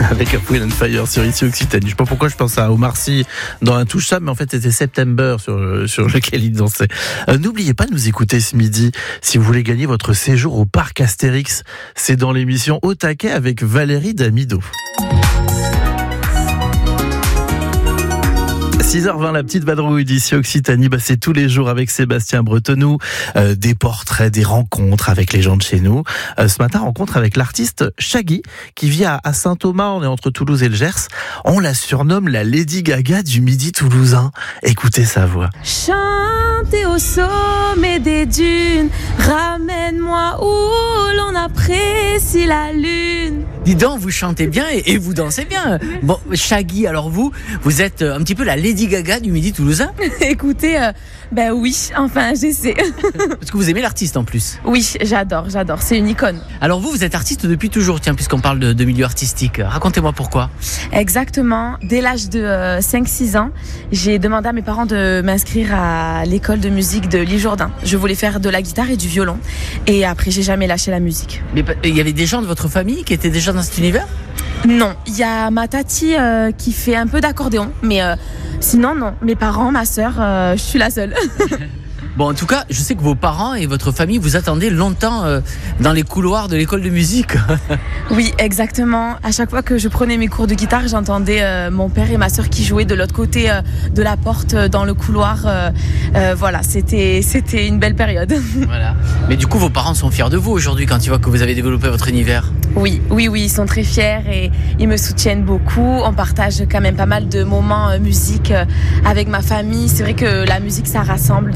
avec April and Fire sur ici Occitanie. Je sais pas pourquoi je pense à Omar Sy dans Un touche ça, mais en fait c'était September sur lequel il dansait. N'oubliez pas de nous écouter ce midi si vous voulez gagner votre séjour au parc Astérix. C'est dans l'émission Au taquet avec Valérie Damido. 6h20, la petite vadrouille d'ici Occitanie, c'est tous les jours avec Sébastien Bretonneau, des portraits, des rencontres avec les gens de chez nous. Ce matin, rencontre avec l'artiste Shaggy, qui vit à Saint-Thomas, on est entre Toulouse et le Gers. On la surnomme la Lady Gaga du Midi toulousain. Écoutez sa voix. Chantez au sommet des dunes, ramène-moi où l'on apprécie la lune. Dis donc, vous chantez bien et vous dansez bien. Bon, Shaggy, alors vous êtes un petit peu la Lady Gaga du Midi toulousain. Écoutez, oui, enfin j'essaie. Parce que vous aimez l'artiste en plus. Oui, j'adore, c'est une icône. Alors vous êtes artiste depuis toujours, tiens, puisqu'on parle de milieu artistique. Racontez-moi pourquoi. Exactement, dès l'âge de 5-6 ans, j'ai demandé à mes parents de m'inscrire à l'école de musique de l'Île Jourdain. Je voulais faire de la guitare et du violon. Et après, j'ai jamais lâché la musique. Mais il y avait des gens de votre famille qui étaient déjà dans cet univers ? Non, il y a ma tati qui fait un peu d'accordéon, mais sinon non, mes parents, ma sœur, je suis la seule. Bon, en tout cas, je sais que vos parents et votre famille vous attendaient longtemps dans les couloirs de l'école de musique. Oui, exactement. À chaque fois que je prenais mes cours de guitare, j'entendais mon père et ma sœur qui jouaient de l'autre côté de la porte dans le couloir. Voilà, c'était une belle période. Voilà. Mais du coup, vos parents sont fiers de vous aujourd'hui quand ils voient que vous avez développé votre univers. Oui, ils sont très fiers et ils me soutiennent beaucoup. On partage quand même pas mal de moments musique avec ma famille. C'est vrai que la musique, ça rassemble,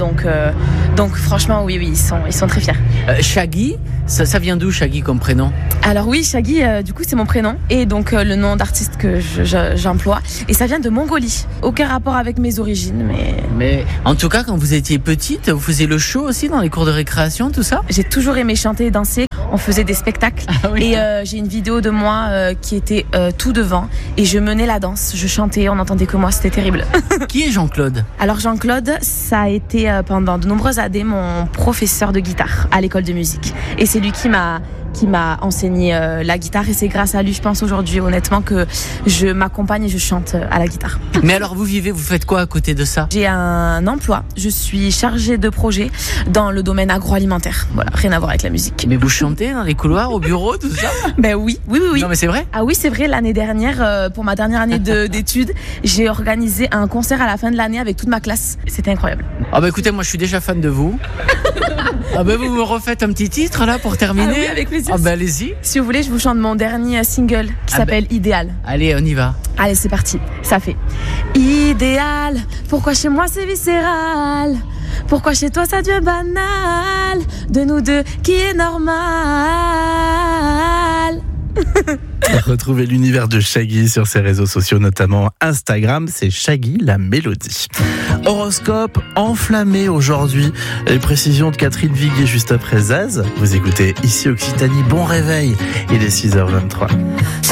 donc franchement, oui, ils sont très fiers. Shaggy, ça vient d'où Shaggy comme prénom ? Alors oui, Shaggy, du coup, c'est mon prénom et donc le nom d'artiste que j'emploie. Et ça vient de Mongolie. Aucun rapport avec mes origines, Mais en tout cas, quand vous étiez petite, vous faisiez le show aussi dans les cours de récréation, tout ça ? J'ai toujours aimé chanter et danser. On faisait des spectacles. Ah oui. Et j'ai une vidéo de moi qui était tout devant et je menais la danse, je chantais, on n'entendait que moi, c'était terrible. Qui est Jean-Claude ? Alors Jean-Claude, ça a été pendant de nombreuses années mon professeur de guitare à l'école de musique. Et c'est lui qui m'a enseigné la guitare et c'est grâce à lui, je pense aujourd'hui honnêtement, que je m'accompagne et je chante à la guitare. Mais alors vous faites quoi à côté de ça ? J'ai un emploi, je suis chargée de projet dans le domaine agroalimentaire. Voilà, rien à voir avec la musique. Mais vous chantez dans les couloirs, au bureau, tout ça ? Ben oui. Non mais c'est vrai ? Ah oui, c'est vrai, l'année dernière, pour ma dernière année d'études, j'ai organisé un concert à la fin de l'année avec toute ma classe. C'était incroyable. Ah bah écoutez, moi je suis déjà fan de vous. Ah bah vous me refaites un petit titre là pour terminer ? Ah oui, avec plaisir. Ah bah allez-y. Si vous voulez, je vous chante mon dernier single qui s'appelle Idéal. Allez, on y va. Allez, c'est parti. Ça fait idéal. Pourquoi chez moi c'est viscéral ? Pourquoi chez toi ça devient banal ? De nous deux, qui est normal ? Retrouvez l'univers de Shaggy sur ses réseaux sociaux, notamment Instagram, c'est Shaggy la Mélodie. Horoscope enflammé aujourd'hui. Les précisions de Catherine Viguier juste après Zaz. Vous écoutez ici Occitanie, bon réveil. Il est 6h23.